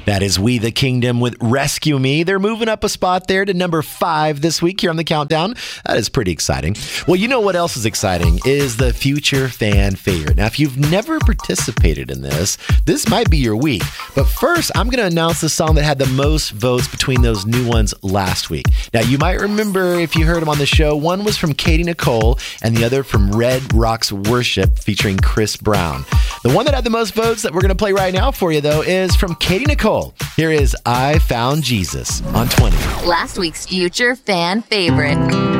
That is We the Kingdom with Rescue Me. They're moving up a spot there to number 5 this week here on the countdown. That is pretty exciting. Well, you know what else is exciting is the Future Fan Favorite. Now, if you've never participated in this might be your week. But first, I'm going to announce the song that had the most votes between those new ones last week. Now, you might remember if you heard them on the show, one was from Katie Nicole and the other from Red Rocks Worship featuring Chris Brown. The one that had the most votes that we're going to play right now for you, though, is from Katie Nicole. Here is I Found Jesus on 20. Last week's Future Fan Favorite.